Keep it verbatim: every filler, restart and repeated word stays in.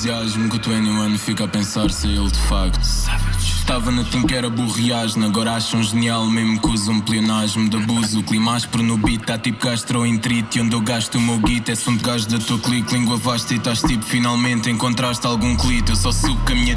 entusiasmo que o vinte e um fica a pensar se é ele de facto Savage. Estava na team que era burriasmo, agora acham genial mesmo que usam pleonasmo de abuso. O clima áspero no beat tá tipo gastroenterite, onde eu gasto o meu guito é som de gajo da tua clique. Língua vasta e estás tipo finalmente encontraste algum clito. Eu só subo com a minha